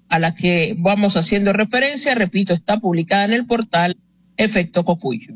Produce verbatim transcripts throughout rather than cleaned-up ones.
a la que vamos haciendo referencia, repito, está publicada en el portal Efecto Cocuyo.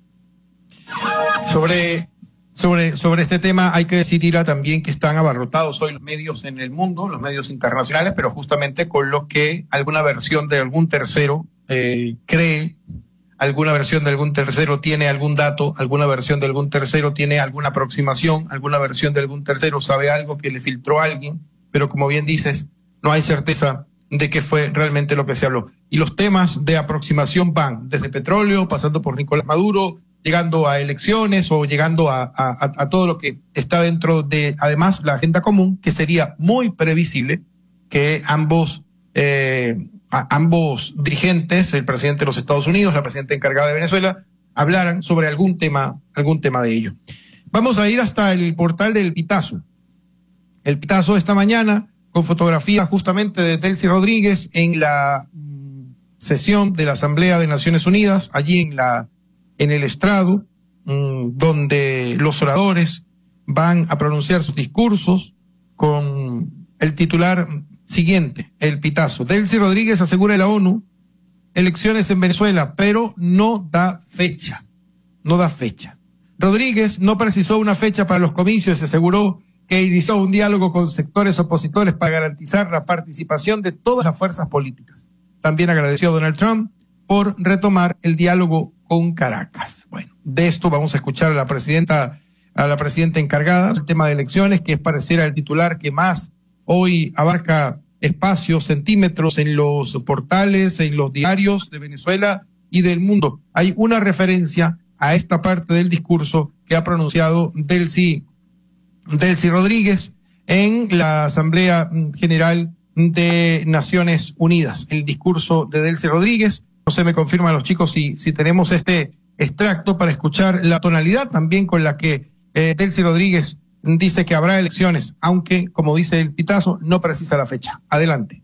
Sobre, sobre, sobre este tema hay que decir, Ira, también que están abarrotados hoy los medios en el mundo, los medios internacionales, pero justamente con lo que alguna versión de algún tercero eh, cree, alguna versión de algún tercero tiene algún dato, alguna versión de algún tercero tiene alguna aproximación, alguna versión de algún tercero sabe algo que le filtró a alguien, pero como bien dices, no hay certeza de qué fue realmente lo que se habló. Y los temas de aproximación van desde petróleo, pasando por Nicolás Maduro, llegando a elecciones o llegando a, a, a todo lo que está dentro de, además, la agenda común, que sería muy previsible que ambos eh, a ambos dirigentes, el presidente de los Estados Unidos, la presidenta encargada de Venezuela, hablaran sobre algún tema, algún tema de ello. Vamos a ir hasta el portal del Pitazo. El Pitazo esta mañana, con fotografía justamente de Delcy Rodríguez en la mm, sesión de la Asamblea de Naciones Unidas, allí en la, en el estrado, mmm, donde los oradores van a pronunciar sus discursos con el titular siguiente, el Pitazo. Delcy Rodríguez asegura a la ONU elecciones en Venezuela, pero no da fecha. No da fecha. Rodríguez no precisó una fecha para los comicios y aseguró que inició un diálogo con sectores opositores para garantizar la participación de todas las fuerzas políticas. También agradeció a Donald Trump por retomar el diálogo con Caracas. Bueno, de esto vamos a escuchar a la presidenta, a la presidenta encargada del tema de elecciones, que es pareciera el titular que más hoy abarca espacios, centímetros en los portales, en los diarios de Venezuela y del mundo. Hay una referencia a esta parte del discurso que ha pronunciado Delcy, Delcy Rodríguez en la Asamblea General de Naciones Unidas. El discurso de Delcy Rodríguez, no se me confirman los chicos si, si tenemos este extracto para escuchar la tonalidad también con la que eh, Delcy Rodríguez dice que habrá elecciones, aunque, como dice el Pitazo, no precisa la fecha. Adelante.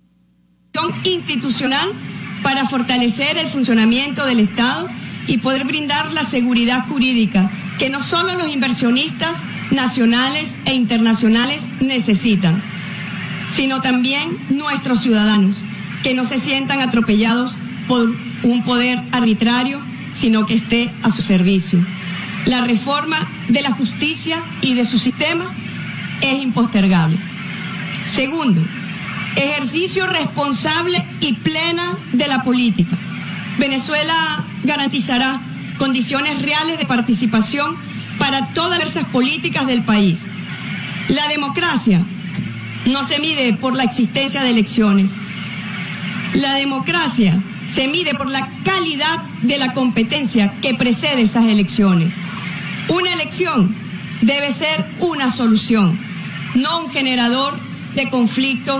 Institucional para fortalecer el funcionamiento del Estado y poder brindar la seguridad jurídica que no solo los inversionistas nacionales e internacionales necesitan, sino también nuestros ciudadanos, que no se sientan atropellados por un poder arbitrario, sino que esté a su servicio. La reforma de la justicia y de su sistema es impostergable. Segundo, ejercicio responsable y plena de la política. Venezuela garantizará condiciones reales de participación para todas las fuerzas políticas del país. La democracia no se mide por la existencia de elecciones. La democracia se mide por la calidad de la competencia que precede esas elecciones. Una elección debe ser una solución, no un generador de conflictos